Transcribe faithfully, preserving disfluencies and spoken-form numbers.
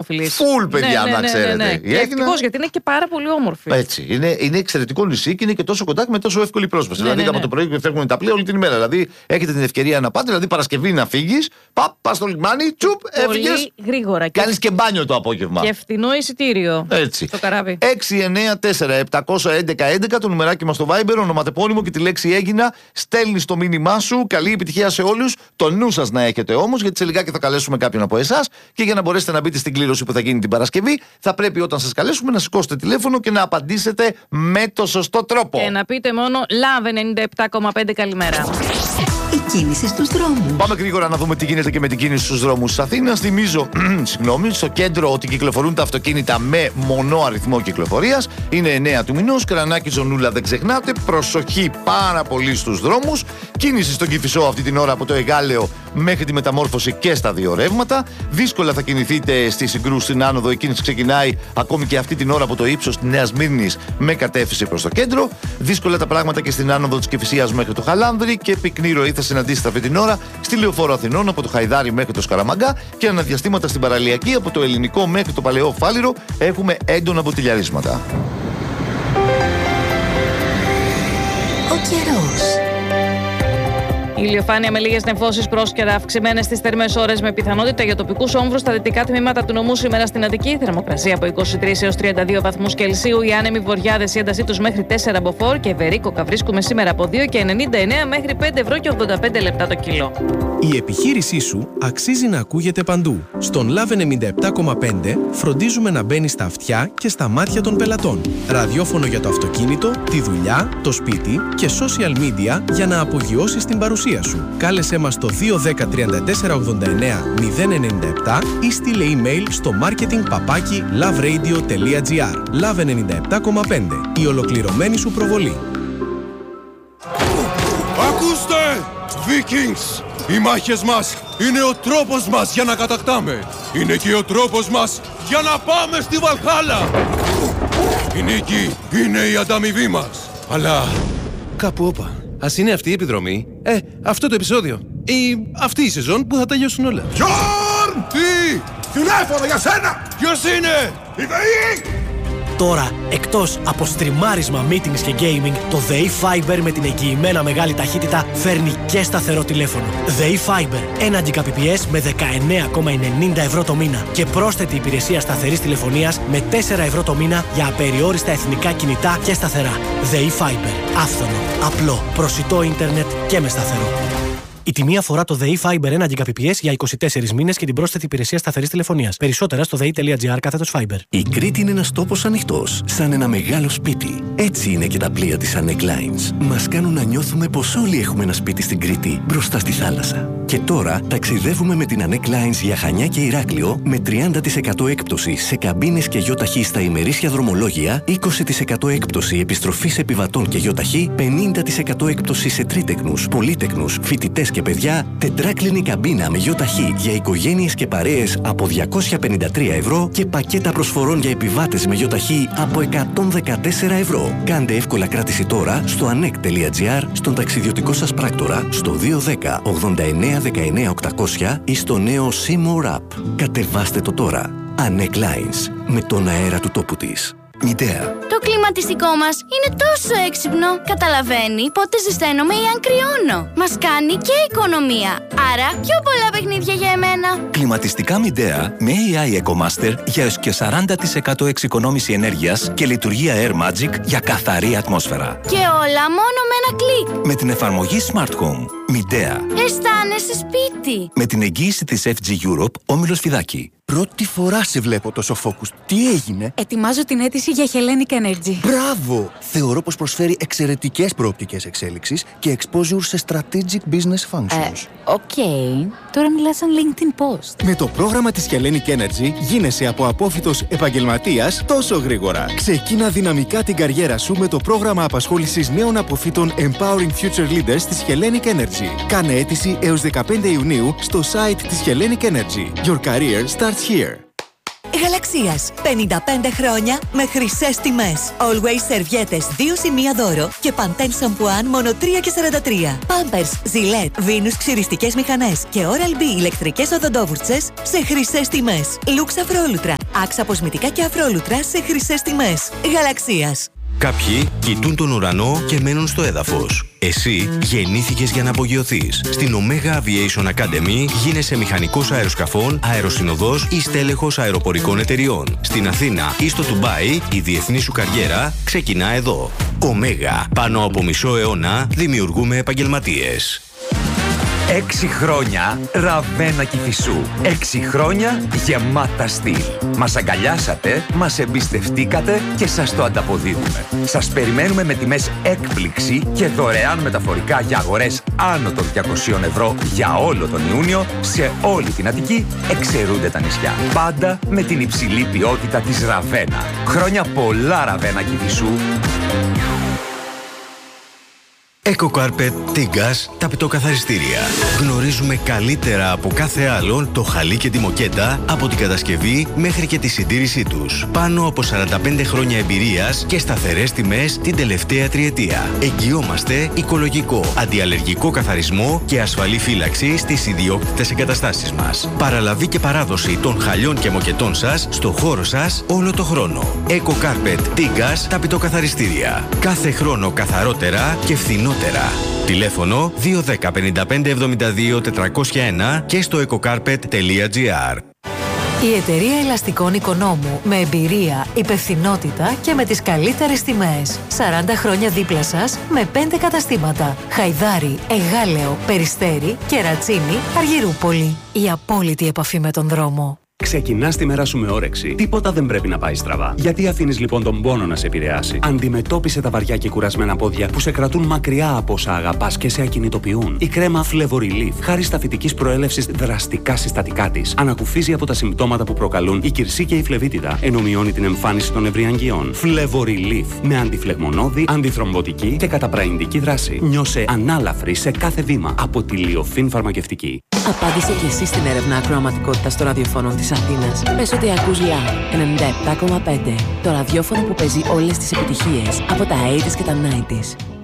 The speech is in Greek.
δημοφιλής. Φουλ, παιδιά, ναι, να ναι, ξέρετε. Ναι, ναι. Η Αίγινα... Ευτυχώς, γιατί είναι και πάρα πολύ όμορφη. Έτσι. Είναι, είναι εξαιρετικό νησί και είναι και τόσο κοντά και με τόσο εύκολη πρόσβαση. Ναι, δηλαδή, ναι, ναι. από το πρωί και φεύγουν τα πλοία όλη την ημέρα. Δηλαδή, έχετε την ευκαιρία να πάτε, δηλαδή Παρασκευή να φύγει, πα, πα στο λιμάνι, τσουπ, έφυγε. Πολύ γρήγορα. Κάνει και μπάνιο το απόγευμα. Και φθηνό εισιτήριο. Έτσι. Το καράβι. έξι εννιά τέσσερα επτά ένα ένα ένα το νουμεράκι μας στο Viber, ονοματεπώνυμο και τη λέξη Έγινα. Στέλνεις το μήνυμά σου. Καλή επιτυχία σε όλους. Το νου σας να έχετε όμως, γιατί σε λιγάκι θα καλέσουμε κάποιον από εσάς και για να μπορέσετε να μπείτε στην κλήρωση που θα γίνει την Παρασκευή, θα πρέπει όταν σας καλέσουμε να σηκώσετε τηλέφωνο και να απαντήσετε με το σωστό τρόπο. Και να πείτε μόνο Love ενενήντα επτά κόμμα πέντε καλημέρα. Η κίνηση στους δρόμους. Πάμε γρήγορα να δούμε τι γίνεται και με την κίνηση στους δρόμους της Αθήνας. Θυμίζω, συγγνώμη, στο κέντρο ότι κυκλοφορούν τα αυτοκίνητα με μονό αριθμό κυκλοφορίας. Είναι εννέα του μηνός. Κρανάκι Ζωνούλα, δεν ξεχνάτε. Προσοχή πάρα πολύ στους δρόμους. Κίνηση στον Κηφισό αυτή την ώρα από το Εγάλεο μέχρι τη Μεταμόρφωση και στα δύο ρεύματα. Δύσκολα θα κινηθείτε στη Συγκρού στην άνοδο. Η κίνηση ξεκινάει ακόμη και αυτή την ώρα από το ύψος της Νέας Μύρνης με κατεύθυνση προς το κέντρο. Δύσκολα τα πράγματα και στην άνοδο της Κηφισίας μέχρι το Χαλάνδρη και πυκνή ροή θα συναντήσετε αυτή την ώρα στη Λεωφόρο Αθηνών από το Χαϊδάρι μέχρι το Σκαραμαγκά και αναδιαστήματα στην Παραλιακή από το Ελληνικό μέχρι το Παλαιό Φάληρο έχουμε έντονα μποτιλιαρίσματα. Ο καιρός. Ηλιοφάνεια με λίγες νεφώσεις πρόσκαιρα, αυξημένες στις θερμές ώρες με πιθανότητα για τοπικούς όμβρους στα δυτικά τμήματα του νομού σήμερα στην Αττική. Θερμοκρασία από είκοσι τρεις έως τριάντα δύο βαθμούς Κελσίου. Οι άνεμοι βορειάδες η έντασή τους μέχρι τέσσερα μποφόρ και βερίκοκα βρίσκουμε σήμερα από δύο και ενενήντα εννέα μέχρι πέντε ευρώ και ογδόντα πέντε λεπτά το κιλό. Η επιχείρησή σου αξίζει να ακούγεται παντού. Στον Love ενενήντα επτά κόμμα πέντε φροντίζουμε να μπαίνει στα αυτιά και στα μάτια των πελατών. Ραδιόφωνο για το αυτοκίνητο, τη δουλειά, το σπίτι και social media για να απογειώσεις την παρουσία σου. Κάλεσέ μας στο δύο ένα μηδέν τριάντα τέσσερα ογδόντα εννέα μηδέν ενενήντα επτά ή στείλε email στο marketing παπάκι loveradio τελεία gr. Love ενενήντα επτά κόμμα πέντε. Η ολοκληρωμένη σου προβολή. Ακούστε! Vikings! Οι μάχες μας είναι ο τρόπος μας για να κατακτάμε. Είναι και ο τρόπος μας για να πάμε στη Βαλχάλα. Η νίκη είναι η ανταμοιβή μας. Αλλά κάπου όπα. Ας είναι αυτή η επιδρομή, ε, αυτό το επεισόδιο ή αυτή η σεζόν που θα τελειώσουν όλα. Γιόρν! Τι! Τηλέφωνο για σένα! Ποιος είναι? Η ΔΕΗ! Τώρα, εκτός από στριμάρισμα, meetings και gaming, το ΔΕΗ Fiber με την εγγυημένα μεγάλη ταχύτητα φέρνει και σταθερό τηλέφωνο. ΔΕΗ Fiber, ένα Gbps με δεκαεννέα κόμμα ενενήντα ευρώ το μήνα και πρόσθετη υπηρεσία σταθερής τηλεφωνίας με τέσσερα ευρώ το μήνα για απεριόριστα εθνικά κινητά και σταθερά. ΔΕΗ Fiber. Άφθονο, απλό, προσιτό ίντερνετ και με σταθερό. Η τιμή αφορά το ΔΕΗ Fiber ένα Gbps για είκοσι τέσσερις μήνες και την πρόσθετη υπηρεσία σταθερής τηλεφωνίας. Περισσότερα στο δei.gr κάθετος Fiber. Η Κρήτη είναι ένας τόπος ανοιχτός, σαν ένα μεγάλο σπίτι. Έτσι είναι και τα πλοία της Anek Lines. Μας κάνουν να νιώθουμε πως όλοι έχουμε ένα σπίτι στην Κρήτη, μπροστά στη θάλασσα. Και τώρα ταξιδεύουμε με την Anek Lines για Χανιά και Ηράκλειο με τριάντα τοις εκατό έκπτωση σε καμπίνες και γιοταχή στα ημερήσια δρομολόγια, είκοσι τοις εκατό έκπτωση επιστροφής επιβατών και γιοταχή, πενήντα τοις εκατό έκπτωση σε τρίτεκνους, πολύτεκνους, φοιτητές και παιδιά, τετράκλινη καμπίνα με γιοταχή για οικογένειες και παρέες από διακόσια πενήντα τρία ευρώ και πακέτα προσφορών για επιβάτες με γιοταχή από εκατόν δεκατέσσερα ευρώ. Κάντε εύκολα κράτηση τώρα στο anek.gr, στον ταξιδιωτικό σας πράκτορα, στο δύο ένα μηδέν ογδόντα εννέα δεκαεννέα οκτακόσια ή στο νέο Seymour App. Κατεβάστε το τώρα. Anek Lines, με τον αέρα του τόπου της. Μητέα. Το κλιματιστικό μας είναι τόσο έξυπνο. Καταλαβαίνει πότε ζεσταίνομαι ή αν κρυώνω. Μας κάνει και οικονομία. Άρα πιο πολλά παιχνίδια για εμένα. Κλιματιστικά Midea με έι άι EcoMaster για έως και σαράντα τοις εκατό εξοικονόμηση ενέργειας και λειτουργία Air Magic για καθαρή ατμόσφαιρα. Και όλα μόνο με ένα κλικ. Με την εφαρμογή Smart Home. Midea. Αισθάνεσαι σπίτι. Με την εγγύηση της εφ τζι Europe, Όμιλος Φιδάκη. Πρώτη φορά σε βλέπω τόσο focus. Τι έγινε? Ετοιμάζω την αίτηση για Hellenic Energy. Μπράβο! Θεωρώ πως προσφέρει εξαιρετικές προοπτικές εξέλιξης και exposure σε strategic business functions. Οκ. Okay. Τώρα μιλάς σαν LinkedIn post. Με το πρόγραμμα της Hellenic Energy γίνεσαι από απόφοιτος επαγγελματίας τόσο γρήγορα. Ξεκίνα δυναμικά την καριέρα σου με το πρόγραμμα απασχόλησης νέων αποφύτων Empowering Future Leaders της Hellenic Energy. Κάνε αίτηση έως δεκαπέντε Ιουνίου στο site της Hellenic Energy. Your career starts here. Γαλαξίας. πενήντα πέντε χρόνια με χρυσές τιμές. Always σερβιέτες δύο σημεία δώρο και Pantene σαμπουάν μόνο τρία και σαράντα τρία. Pampers, Gillette, Venus ξυριστικές μηχανές και Oral-B ηλεκτρικές οδοντόβουρτσες σε χρυσές τιμές. Lux Afro Ultra. Άξα αποσμητικά και αφρόλουτρα σε χρυσές τιμές. Γαλαξίας. Κάποιοι κοιτούν τον ουρανό και μένουν στο έδαφος. Εσύ γεννήθηκες για να απογειωθείς. Στην Omega Aviation Academy γίνεσαι μηχανικός αεροσκαφών, αεροσυνοδός ή στέλεχος αεροπορικών εταιριών. Στην Αθήνα ή στο Ντουμπάι η διεθνή σου καριέρα ξεκινά εδώ. Omega. Πάνω από μισό αιώνα δημιουργούμε επαγγελματίες. Έξι χρόνια Ραβένα Κηφισού. Έξι χρόνια γεμάτα στυλ. Μας αγκαλιάσατε, μας εμπιστευτήκατε και σας το ανταποδίδουμε. Σας περιμένουμε με τιμές έκπληξη και δωρεάν μεταφορικά για αγορές άνω των διακοσίων ευρώ για όλο τον Ιούνιο σε όλη την Αττική, εξαιρούνται τα νησιά. Πάντα με την υψηλή ποιότητα της Ραβένα. Χρόνια πολλά Ραβένα Κηφισού. EcoCarpet Tigas ταπετοκαθαριστήρια. Γνωρίζουμε καλύτερα από κάθε άλλον το χαλί και τη μοκέτα από την κατασκευή μέχρι και τη συντήρησή τους. Πάνω από σαράντα πέντε χρόνια εμπειρίας και σταθερές τιμές την τελευταία τριετία. Εγγυόμαστε οικολογικό, αντιαλλεργικό καθαρισμό και ασφαλή φύλαξη στις ιδιόκτητες εγκαταστάσεις μας. Παραλαβή και παράδοση των χαλιών και μοκετών σας στο χώρο σας όλο το χρόνο. EcoCarpet Tigas ταπετοκαθαριστήρια. Κάθε χρόνο καθαρότερα και φθηνότερα. Τηλέφωνο δύο ένα μηδέν πέντε πέντε εβδομήντα δύο τετρακόσια ένα και στο ecocarpet τελεία gr. Η εταιρεία ελαστικών Οικονόμου με εμπειρία, υπευθυνότητα και με τις καλύτερες τιμές. σαράντα χρόνια δίπλα σας με πέντε καταστήματα. Χαϊδάρι, Εγάλεο, Περιστέρι, Κερατσίνη, Αργυρούπολη. Η απόλυτη επαφή με τον δρόμο. Ξεκινάς τη μέρα σου με όρεξη. Τίποτα δεν πρέπει να πάει στραβά. Γιατί αφήνεις λοιπόν τον πόνο να σε επηρεάσει? Αντιμετώπισε τα βαριά και κουρασμένα πόδια που σε κρατούν μακριά από όσα αγαπάς και σε ακινητοποιούν. Η κρέμα Flevo-Relief, χάρη σταφυτικής προέλευσης δραστικά συστατικά της, ανακουφίζει από τα συμπτώματα που προκαλούν η κυρσή και η φλεβίτιδα, ενώ μειώνει την εμφάνιση των ευρυαγγειών. Flevo-Relief, με αντιφλεγμονώδη, αντιθρομβωτική και καταπραϊντική δράση. Νιώσε ανάλαφρη σε κάθε βήμα από τη Λιοφίν φαρμακευτική. Απάντησε και εσύ στην έρευνα ακροαματικότητας των ραδιοφώνων της Αθήνας. Πες ότι ακούς Λα ενενήντα επτά κόμμα πέντε, το ραδιόφωνο που παίζει όλες τις επιτυχίες από τα ογδόντα και τα ενενήντα.